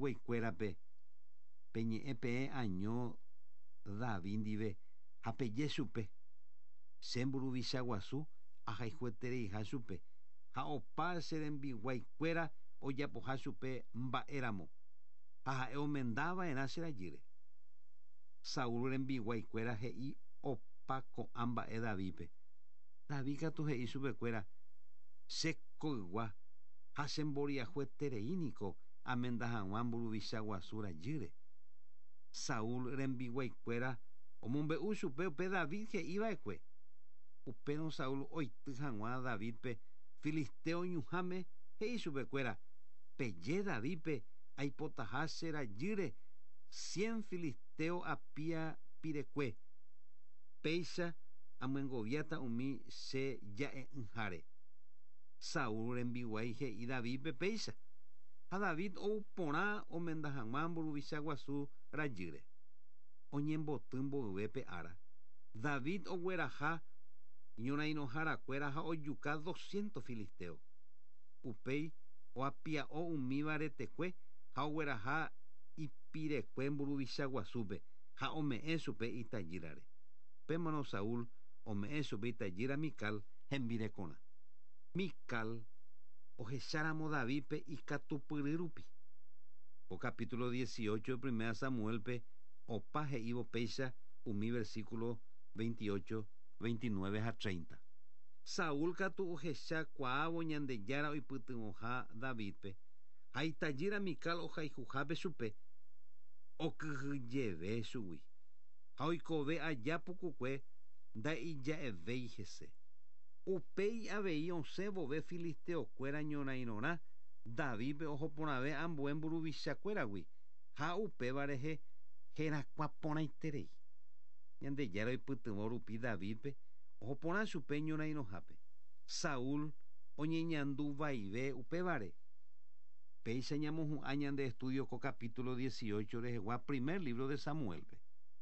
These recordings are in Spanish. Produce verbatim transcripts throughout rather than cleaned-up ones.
guaikuérape peñe'ẽ peẽ año David ndive ha peje chupe che mburuvicha guasu ahayhuetereiha chupe ha opa che rembiguaikuéra ojapoha chupe mba'éramo ha ha'e omendava'erã che rajýre. Saúl rembiguaikuéra he'i opa ko'ã mba'e Davidpe. David katu he'i chupekuéra chekoygua ha chemboriahuetereíniko amenda hag̃ua mburuvicha guasu rajýre. Saúl rembiguaikuéra omombe'u chupe upe David he'íva'ekue. Upérõ Saúl oity hag̃ua Davidpe Filisteo ñuhãme he'i chupekuéra peje Davidpe aipotaha che rajýre cien filisteo apia pirekue péicha amyengoviáta umi che ja'e'ỹháre. Saúl rembiguai he'i Davidpe péicha ha David ou porã omenda hag̃ua mburuvicha guasu rajýre. Oñemboty mboyvépe ára. David ogueraha ñorairõharakuéra ha ojuka doscientos filisteo. Upéi oapia'o umíva retekue ha ogueraha ipirekue mburuvicha guasúpe ha ome'ẽ chupe itajýrare. Pémarõ Saúl ome'ẽ chupe itajýra Mikal hembirekorã. Mikal ohecharamo Davidpe ikatupyry rupi. Ko capítulo dieciocho de Primera Samuelpe opa he'ívo péicha umi versículo veintiocho, veintinueve ha treinta. Saúl katu ohechakuaávo Ñandejára oipytyvõha Davidpe ha itajýra Mikal ohayhuhápe chupe okyhyjeve chugui ha oikove aja pukukue ndaija'evéi hese. Upéi avei osẽ vove filisteokuéra ñorairõrã Davidpe ohoporãve ambue mburuvichakuéragui ha upéva rehe herakuã porãiterei. Ñandejára oipytyvõ rupi Davidpe ohoporã chupe ñorairõhápe. Saúl oñeñandu vaive upévare. Péicha ñamohu'ã ñande estudio ko capítulo dieciocho rehegua primer libro de Samuelpe.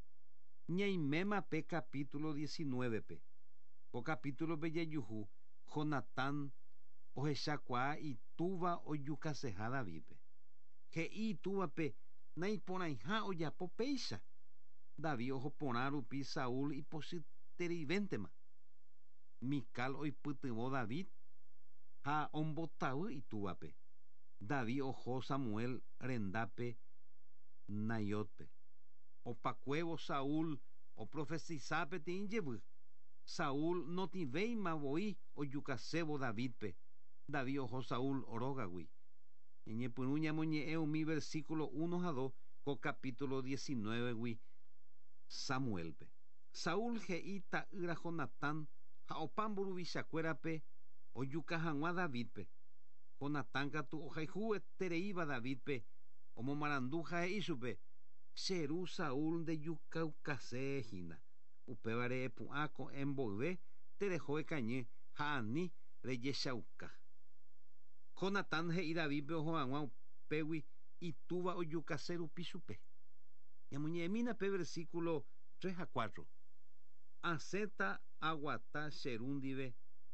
Ñaimémape capítulo diecinuevepe. Ko capítulope jajuhu Jonatán ohechakuaa itúva ojukaseha Davidpe. He'i itúvape naiporãiha ojapo péicha. David ohoporã rupi Saúl ipochýtereivéntema. Mikal oipytyvõ David ha ombotavy itúvape. David oho Samuel rendápe Naiotpe. Opakuévo Saúl oprofetiza peteĩ jevy. Saúl notivéima voi ojukasévo Davidpe. David oho Saúl orógagui. Ñeñepyrũ ñamoñe'ẽ umi versículo uno ha dos ko capítulo diecinueve Samuelpe. Saúl he'i ta'ýra Jonatán ha opa mburuvichakuérape ojuka hag̃ua Davidpe. Jonatán katu ohayhuetereíva Davidpe omomarandu ha he'i chupe cheru Saúl ndejukaukaséhína. Upévare epu'ã ko emboyve tereho ekañy ha ani rejechauka. Jonatán he'i Davidpe oho hag̃ua upégui itúva ojukase rupi chupe. Ñamoñe'ẽmínape versículo tres a cuatro. Asẽta aguata cheru ndive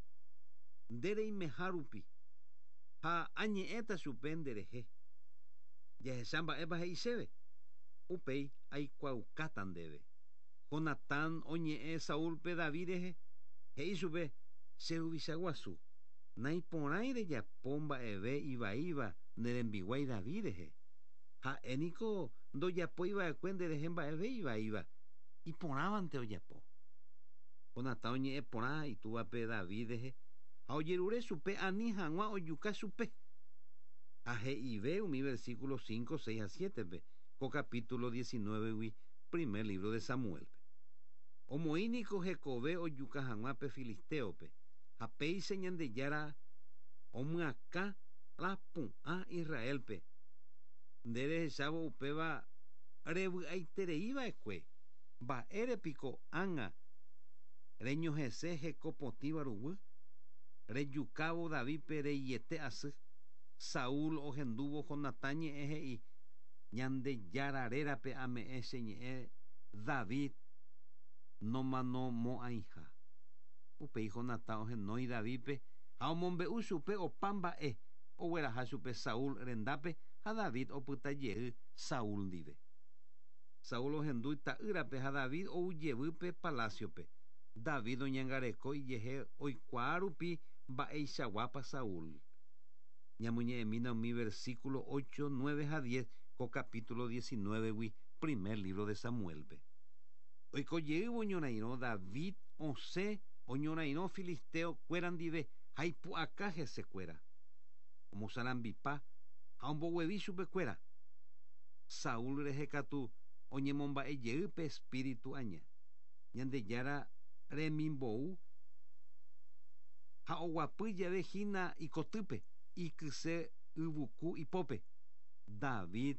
ndereimeha rupi ha añe'ẽta chupe nderehe. Jahecha mba'épa he'i chéve. Upéi aikuaukáta ndéve. Jonatán oñe'ẽ Saúlpe David rehe he'i chupe cheruvicha guasu naiporãi rejapo mba'eve ivaíva nerembiguái David rehe. Ha'éniko ndojapoiva'ekue nderehe mba'eve ivaíva iporãvante ojapo. Jonatán oñe'ẽ porã itúvape David rehe ha ojerure chupe ani hag̃ua ojuka chupe. Ha he'ive umi versículo cinco, seis a siete pe ko capítulo diecinueve primer libro de Samuelpe. Omoíniko hekove ojuka hag̃uápe Filisteope ha péicha Ñandejára omyaka la pu'ã Israelpe. Nderehechávo upéva revy'aitereíva'ekue mba'érepiko ág̃a reñohẽse hekopotĩva rugui. Rejukávo Davidpe reiete asy. Saúl ohendúvo Jonatán ñe'ẽ he'i Ñandejárarérape ame'ẽ cheñe'ẽ David nomanomo'ãiha. Upéi Jonatán ohenói Davidpe ha omombe'u chupe opa mba'e ogueraha chupe Saúl rendápe ha David opytajey Saúl ndive. Saúl ohendúi ta'ýrape ha David oujevýpe palaciope. David oñangareko ijehe oikuaa rupi mba'eichaguápa Saúl. Ñamoñe'ẽmína umi versículo ocho, nueve ha diez ko capítulo diecinueve gui primer libro de Samuelpe. Oikojeývo oñorairõ David osẽ oñorairõ filisteo kuéra ndive ha ipu'aka hesekuéra. Omosarambipa ha omboguevi chupekuéra. Saúl rehekatu oñemomba'ejeýpe espíritu aña. Ñandejára remimbou ha oguapy jave hína ikotýpe ikyse yvuku ipópe. David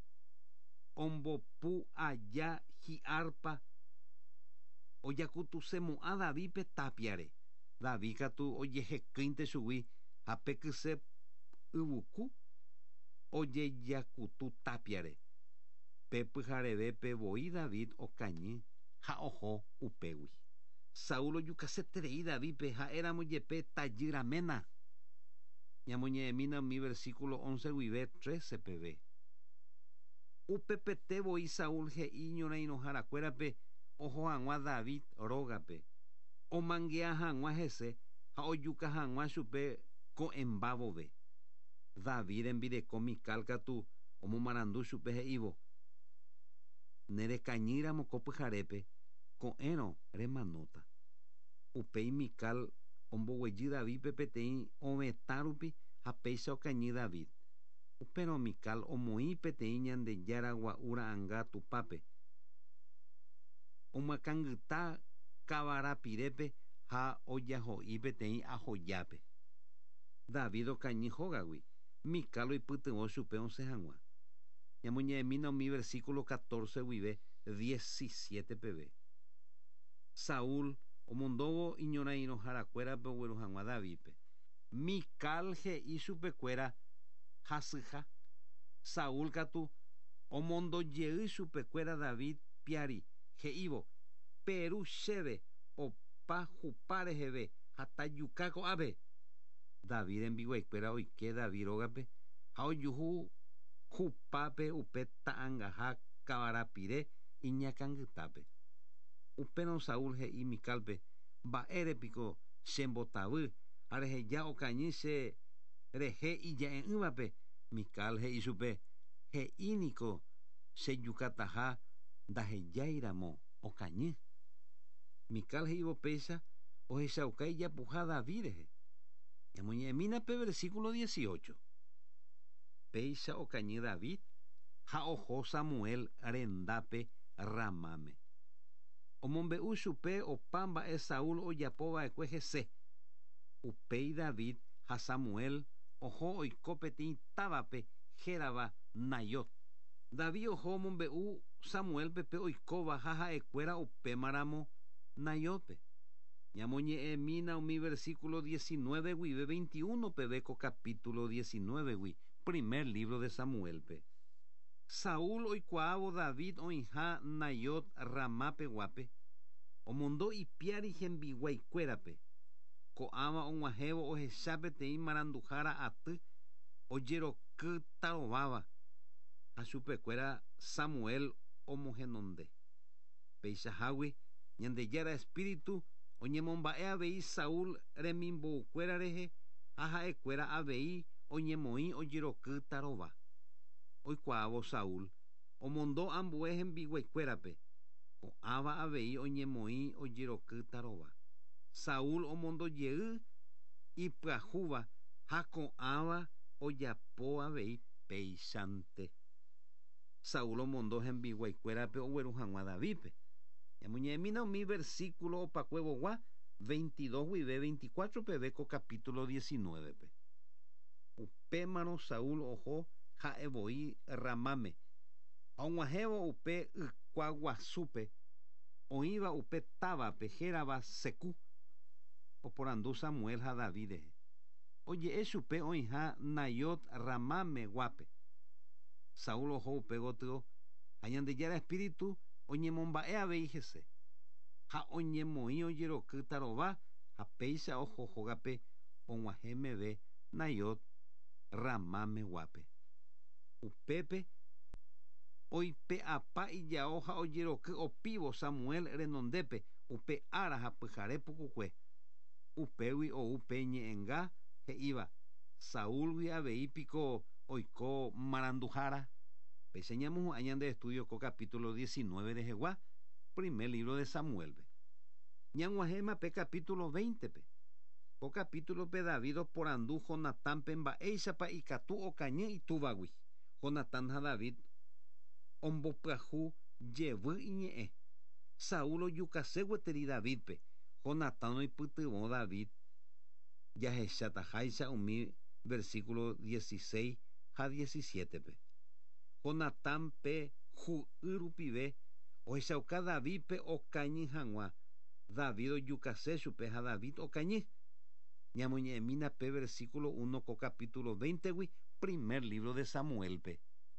ombopu aja hi'árpa ojakutusemo'ã Davidpe tapiare. David katu ojehekýinte chugui ha pekyse yvuku ojejakutu tapiare. Pe pyharevépe voi David okañy ha oho upégui. Saúl ojukaseterei Davidpe ha'éramo jepe tajýraména. Ñamoñe'ẽmína umi versículo once guive trece peve. Upepete voi Saúl he'i ñorairõharakuérape oho hag̃ua David rógape. Omangia hag̃ua hese ha ojuka hag̃ua chupe ko'ẽmba vove. David rembireko Mikal katu omomarandu chupe he'ívo. Nerekañýramo ko pyharépe ko'ẽrõ remanóta. Upéi Mikal omboguejy Davidpe peteĩ ovetã rupi ha péicha okañy David. Upérõ Mikal omoĩ peteĩ Ñandejára gua'ura'ãnga tupápe. Omakangyta kavarapirépe ha ojaho'i peteĩ ahojápe. David okañy hógagui. Mikal oipytyvõ chupe osẽ hag̃ua. Ñamoñe'ẽmína umi versículo catorce guive diecisiete peve. Saúl omondóvo iñorairõharakuérape ogueru hag̃ua Davidpe. Mikal he'i chupekuéra hasyha. Saúl katu omondojey chupekuéra David piári he'ívo. Peru chéve opa hupa reheve ha tajuka ko'ápe. David rembiguaikuéra oike David rógape ha ojuhu hupápe upe ta'ãngaha kavarapire iñakãngytápe. Upérõ Saúl he'i Mikálpe: mba'érepiko chembotavy ha reheja okañy che rehe ija'e'ỹvape. Mikal he'i chupe: he'íniko chejukataha ndahejáiramo okañy. Mikal he'ívo péicha ohechauka ijapuha David rehe. Ñamoñe'ẽmína pe versículo dieciocho. Péicha okañy David ha oho Samuel rendápe Ramáme. Omombe'u chupe opa mba'e Saúl ojapova'ekue hese. Upéi David ha Samuel oho oiko peteĩ távape hérava Nayot. David oho omombe'u Samuelpe pe oikóva ha ha'ekuéra upémaramo Nayotpe. Ñamoñe'ẽmína umi versículo diecinueve guive veintiuno peve ko capítulo diecinueve gui primer libro de Samuelpe. Saúl oikuaávo David oĩha Nayot Ramápe guape. Omondo ipiári hembiguaikuérape. Ko'ãva og̃uahẽvo ohecha peteĩ maranduhára aty ojerokytarováva. Ha chupekuéra Samuel omohenonde. Peichahágui Ñandejára espíritu oñemomba'e avei Saúl remimbo'ukuéra rehe ha ha'ekuéra avei oñemoĩ ojerokytarova. Oikuaávo Saúl omondo ambue hembiguaikuérape. Ko'ãva avei oñemoĩ ojerokytarova. Saúl omondojey ipyahúva ha ko'ãva ojapo avei péichante. Saúl omondo hembiguaikuérape ogueru hag̃ua Davidpe. Ñamoñe'ẽmína umi versículo opakuevogua veintidós guive veinticuatro peve ko capítulo diecinueve. Upémarõ Saúl oho ha'evoi Ramáme. Og̃uahẽvo upe ykua guasúpe. Oĩva upe távape hérava Sekú. Oporandu Samuel ha David rehe. Oje'e chupe oĩha Nayot Ramáme guápe. Saúl oho upe gotyo ha Ñandejára espíritu oñemomba'e avei hese. Ha oñemoĩ ojerokytarova ha péicha oho hógape og̃uahẽ meve Nayot Ramáme guápe. Upepe oipe apa ijao ha ojeroky opivo Samuel renondepe upe ára ha pyhare pukukue upégui oupe ñe'ẽnga he'íva Saúlgui avei piko oiko maranduhára péicha ñamohu'ã ñande estudio ko capítulo diecinueve rehegua primer libro de Samuel ñag̃uahẽma pe capítulo veinte pe ko capítulo pe David oporandu Jonatánpe mba'éichapa ikatu okañy itúvagui. Jonatán ha David ombopyahu jevy iñe'ẽ. Saúl ojukase gueteri Davidpe. Jonatán oipytyvõ David jahechátaháicha umi versículo dieciséis ha diecisiete pe. Jonatán pe hu'y rupive ohechauka Davidpe okañy hag̃ua. David ojukase chupe ha David okañy. Ñamoñe'ẽmína pe versículo uno ko capítulo veinte-gui primer libro de Samuelpe.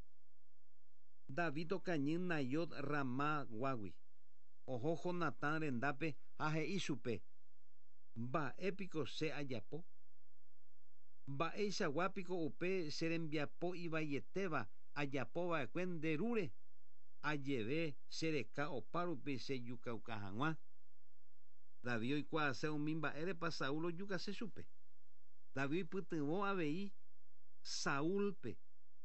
David okañy Nayot Ramá guágui. Oho Jonatán rendápe ha he'i chupe: mba'épiko che ajapo? Mba'eichaguápiko upe che rembiapo ivaitéva ajapova'ekue nderúre ajeve che reka opárupi chejukauka hag̃ua. David oikuaase umi mba'érepa Saúl ojukase chupe. David oipytyvõ avei Saúlpe.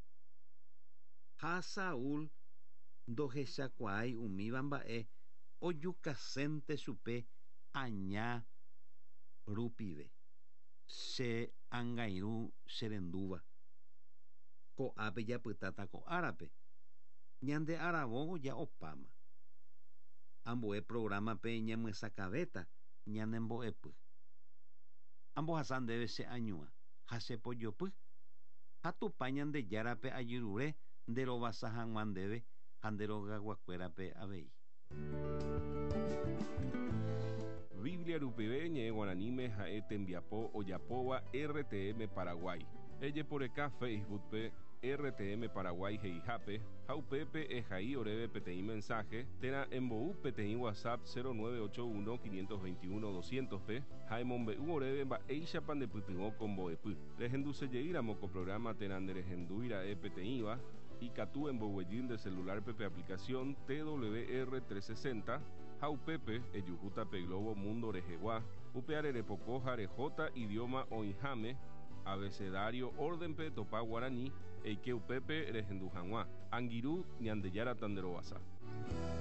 Ha Saúl ndohechakuaái umíva mba'e ojukasénte chupe aña rupive che ãngairu che rendúva ko'ápe japytáta ko árape. Ñande aravógo ja opáma. Ambue programape ñamyasakavéta ñanembo'epy. Ambohasa ndéve che añuã ha chepojopy. Ha tupa Ñandejárape ajyrure nderovasa hag̃ua ndéve ha nderogaguakuérape avei. Biblia rupive ñe'ẽ guaraníme ha'e tembiapo ojapóva R T M Paraguay. Ejeporeka Facebookpe R T M Paraguay heihápe ha upépe ehai oréve peteĩ mensaje térã embo'u peteĩ WhatsApp cero nueve ocho uno cinco dos uno doscientos pe ha emombe'u oréve mba'éichapa ndepytyvõ ko mbo'epy. Rehendusejeýramo ko programa térã nderehendúira'e peteĩva ikatu emboguejy nde celularpe pe aplicación T W R trescientos sesenta ha upépe ejuhúta pe Globo Mundo rehegua upe arerepoko ha rejota idioma oĩháme abecedario órdenpe topa guarani eike upépe rehendu hag̃ua. Angirũ Ñandejára Tanderovasa.